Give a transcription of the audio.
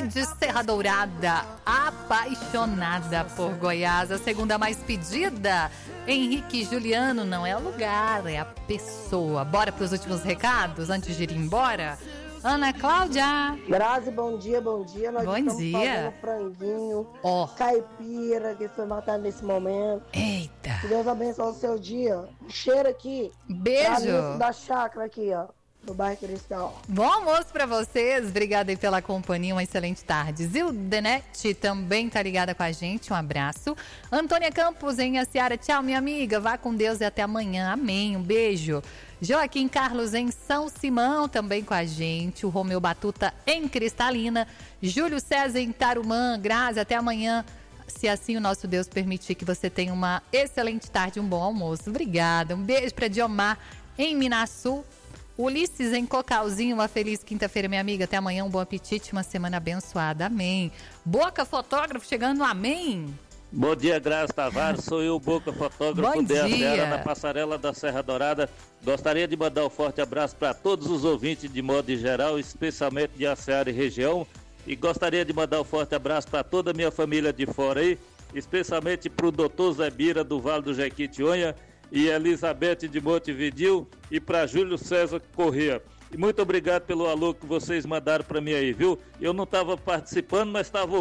de Serra Dourada, apaixonada por Goiás. A segunda mais pedida, Henrique Juliano, não é o lugar, é a pessoa. Bora para os últimos recados antes de ir embora? Ana Cláudia. Grazi, bom dia, bom dia. Nós estamos fazendo franguinho, caipira, que foi matado nesse momento. Eita. Que Deus abençoe o seu dia. Cheiro aqui. Beijo. Da chácara aqui, ó. Do bairro Cristal. Bom almoço pra vocês, obrigada aí pela companhia, uma excelente tarde. Zildenete também tá ligada com a gente, um abraço. Antônia Campos em Aciara, tchau minha amiga, vá com Deus e até amanhã, amém, um beijo. Joaquim Carlos em São Simão também com a gente, o Romeu Batuta em Cristalina, Júlio César em Tarumã, Grazi, até amanhã. Se assim o nosso Deus permitir, que você tenha uma excelente tarde, um bom almoço. Obrigada, um beijo pra Diomar em Minasul. Ulisses em Cocalzinho, uma feliz quinta-feira, minha amiga. Até amanhã, um bom apetite, uma semana abençoada. Amém. Boca Fotógrafo chegando, amém. Bom dia, Graça Tavares. Sou eu, Boca Fotógrafo, Bom dia. Seara, na passarela da Serra Dourada. Gostaria de mandar um forte abraço para todos os ouvintes de modo geral, especialmente de Aciara e região. E gostaria de mandar um forte abraço para toda a minha família de fora aí, especialmente para o doutor Zé Bira, do Vale do Jequitinhonha, e Elizabeth de Montevidil, e para Júlio César Corrêa. E muito obrigado pelo alô que vocês mandaram para mim aí, viu? Eu não estava participando, mas estava